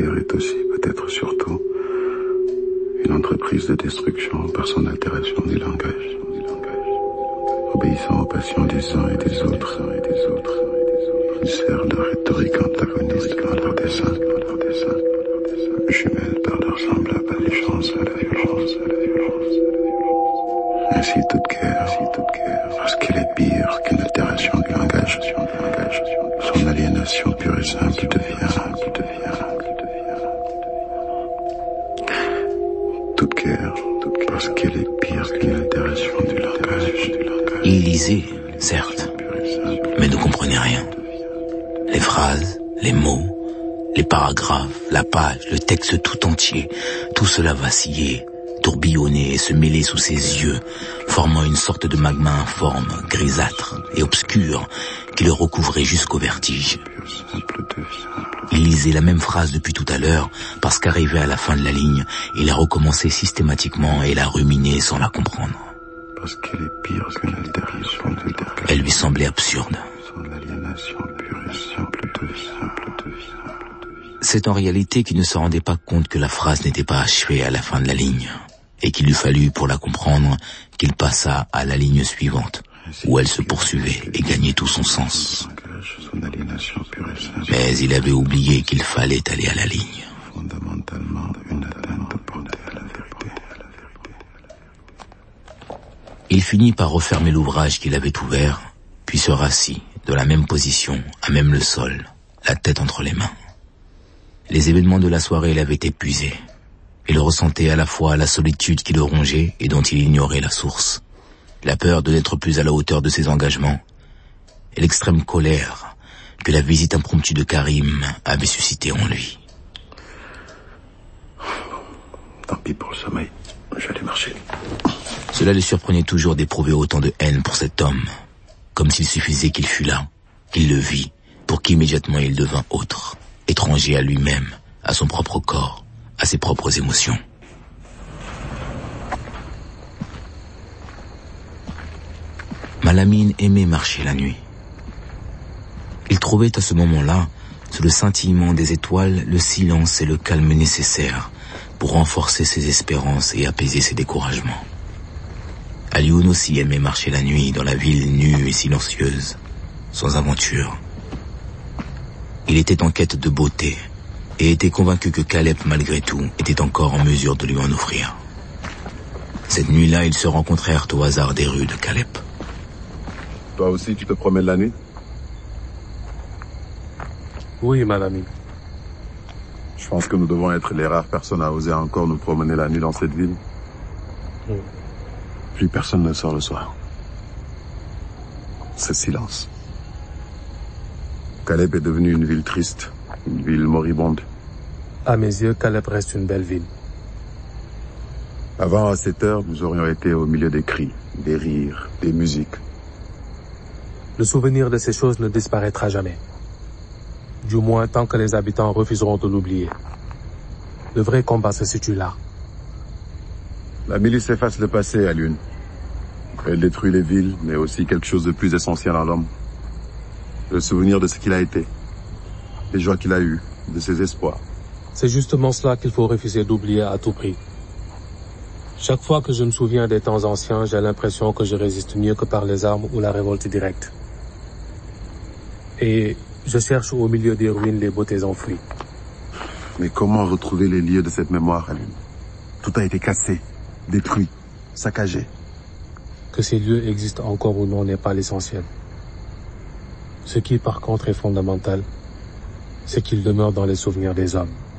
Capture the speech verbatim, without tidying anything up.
Tucker est aussi, peut-être surtout, une entreprise de destruction par son altération du langage, obéissant aux passions des uns et des autres. Il sert de rhétorique antagoniste dans leur dessein, jumelle par leur semblable allégeance à la violence. Ainsi toute guerre, lorsqu'elle est pire qu'une altération du langage, son aliénation pure et simple devient, toute guerre, lorsqu'elle est pire qu'une altération du langage. Il lisait, certes, mais ne comprenait rien. Les phrases, les mots, les paragraphes, la page, le texte tout entier, tout cela vacillait, tourbillonnait et se mêlait sous ses yeux, formant une sorte de magma informe, grisâtre et obscur, qui le recouvrait jusqu'au vertige. Il lisait la même phrase depuis tout à l'heure, parce qu'arrivé à la fin de la ligne, il la recommençait systématiquement et la ruminait sans la comprendre. Parce qu'elle est pire qu'une altération du langage. Elle lui semblait absurde. Son aliénation pure et simple devient. C'est en réalité qu'il ne se rendait pas compte que la phrase n'était pas achevée à la fin de la ligne, et qu'il lui fallut, pour la comprendre, qu'il passât à la ligne suivante, où elle se poursuivait et gagnait tout son sens. Mais il avait oublié qu'il fallait aller à la ligne. Fondamentalement, une atteinte portée à la vérité. Il finit par refermer l'ouvrage qu'il avait ouvert, puis se rassit, de la même position, à même le sol, la tête entre les mains. Les événements de la soirée l'avaient épuisé. Il ressentait à la fois la solitude qui le rongeait et dont il ignorait la source, la peur de n'être plus à la hauteur de ses engagements, et l'extrême colère que la visite impromptue de Karim avait suscité en lui. Tant pis pour le sommeil, je vais aller marcher. Cela le surprenait toujours d'éprouver autant de haine pour cet homme, comme s'il suffisait qu'il fût là, qu'il le vît, pour qu'immédiatement il devint autre, étranger à lui-même, à son propre corps, à ses propres émotions. Malamine aimait marcher la nuit. Il trouvait à ce moment-là, sous le scintillement des étoiles, le silence et le calme nécessaires pour renforcer ses espérances et apaiser ses découragements. Alioune aussi aimait marcher la nuit dans la ville nue et silencieuse, sans aventure. Il était en quête de beauté et était convaincu que Caleb, malgré tout, était encore en mesure de lui en offrir. Cette nuit-là, ils se rencontrèrent au hasard des rues de Caleb. Toi aussi, tu te promènes la nuit? Oui, madame. Je pense que nous devons être les rares personnes à oser encore nous promener la nuit dans cette ville. Oui. Plus personne ne sort le soir. C'est silence. Caleb est devenu une ville triste, une ville moribonde. À mes yeux, Caleb reste une belle ville. Avant, à cette heure, nous aurions été au milieu des cris, des rires, des musiques. Le souvenir de ces choses ne disparaîtra jamais. Du moins, tant que les habitants refuseront de l'oublier. Le vrai combat se situe là. La milice efface le passé, à l'une. Elle détruit les villes, mais aussi quelque chose de plus essentiel en l'homme. Le souvenir de ce qu'il a été, les joies qu'il a eues, de ses espoirs. C'est justement cela qu'il faut refuser d'oublier à tout prix. Chaque fois que je me souviens des temps anciens, j'ai l'impression que je résiste mieux que par les armes ou la révolte directe. Et je cherche au milieu des ruines les beautés enfouies. Mais comment retrouver les lieux de cette mémoire, Alioune? Tout a été cassé, détruit, saccagé. Que ces lieux existent encore ou non n'est pas l'essentiel. Ce qui, par contre, est fondamental, c'est qu'ils demeurent dans les souvenirs des hommes.